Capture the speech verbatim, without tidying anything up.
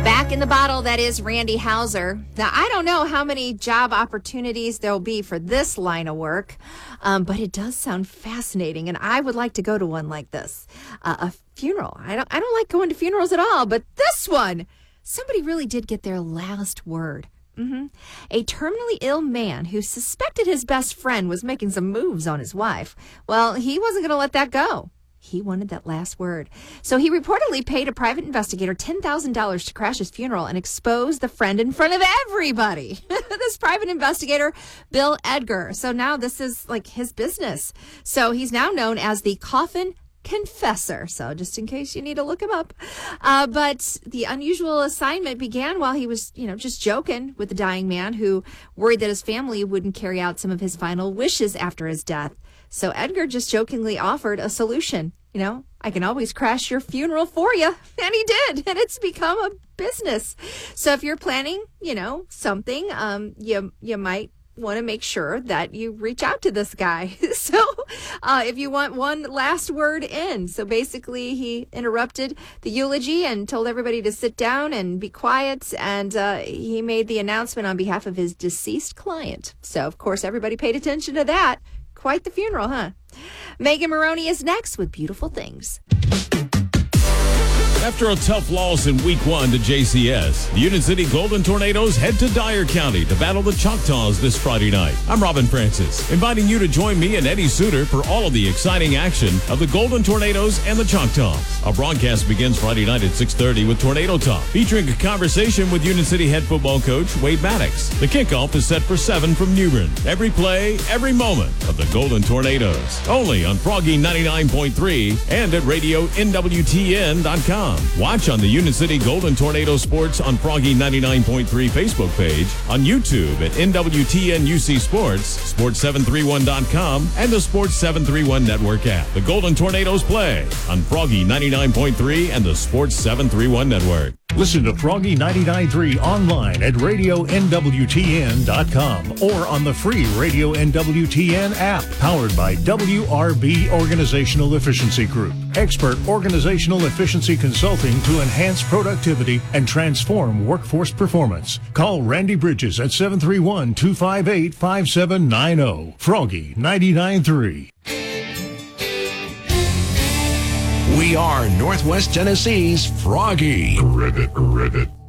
Back in the bottle, that is Randy Houser. Now, I don't know how many job opportunities there'll be for this line of work, um, but it does sound fascinating, and I would like to go to one like this. Uh, a funeral. I don't, I don't like going to funerals at all, but this one, somebody really did get their last word. Mm-hmm. A terminally ill man who suspected his best friend was making some moves on his wife. Well, he wasn't going to let that go. He wanted that last word. So he reportedly paid a private investigator ten thousand dollars to crash his funeral and expose the friend in front of everybody. This private investigator, Bill Edgar. So now this is like his business. So he's now known as the Coffin Confessor. So just in case you need to look him up. Uh, but the unusual assignment began while he was, you know, just joking with the dying man who worried that his family wouldn't carry out some of his final wishes after his death. So Edgar just jokingly offered a solution. You know, I can always crash your funeral for you. And he did. And it's become a business. So if you're planning, you know, something, um, you, you might want to make sure that you reach out to this guy. So uh, if you want one last word in. So basically he interrupted the eulogy and told everybody to sit down and be quiet. And uh, he made the announcement on behalf of his deceased client. So, of course, everybody paid attention to that. Quite the funeral, huh? Megan Maroney is next with Beautiful Things. After a tough loss in week one to J C S, the Union City Golden Tornadoes head to Dyer County to battle the Choctaws this Friday night. I'm Robin Francis, inviting you to join me and Eddie Suter for all of the exciting action of the Golden Tornadoes and the Choctaws. Our broadcast begins Friday night at six thirty with Tornado Talk, featuring a conversation with Union City head football coach Wade Maddox. The kickoff is set for seven from New Bern. Every play, every moment of the Golden Tornadoes. Only on Froggy ninety-nine point three and at radio N W T N dot com. Watch on the Union City Golden Tornado Sports on Froggy ninety-nine point three Facebook page, on YouTube at N W T N U C Sports, sports seven thirty-one dot com, and the Sports seven thirty-one Network app. The Golden Tornadoes play on Froggy ninety-nine point three and the Sports seven thirty-one Network. Listen to Froggy ninety-nine point three online at radio N W T N dot com or on the free Radio N W T N app, powered by W R B Organizational Efficiency Group. Expert organizational efficiency consulting to enhance productivity and transform workforce performance. Call Randy Bridges at seven three one, two five eight, five seven nine zero. Froggy ninety-nine point three. We are Northwest Tennessee's Froggy. Ribbit, ribbit.